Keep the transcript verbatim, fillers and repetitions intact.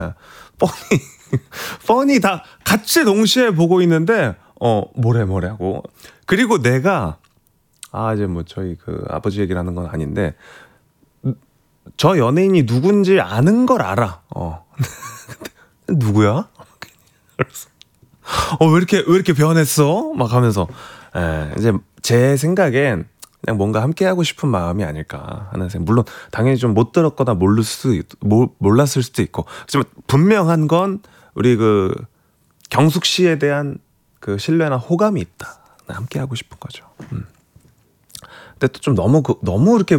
뻔히 뻔히 다 같이 동시에 보고 있는데 어 뭐래 뭐래 하고 그리고 내가 아 이제 뭐 저희 그 아버지 얘기를 하는 건 아닌데 저 연예인이 누군지 아는 걸 알아. 어 누구야? 그래서 어 왜 이렇게 왜 이렇게 변했어? 막 하면서 에, 이제 제 생각엔 그냥 뭔가 함께 하고 싶은 마음이 아닐까 하는 생각. 물론 당연히 좀 못 들었거나 모를 수도 있, 모, 몰랐을 수도 있고. 하지만 분명한 건 우리 그 경숙 씨에 대한 그 신뢰나 호감이 있다. 함께 하고 싶은 거죠. 음. 근데 또 좀 너무 그, 너무 이렇게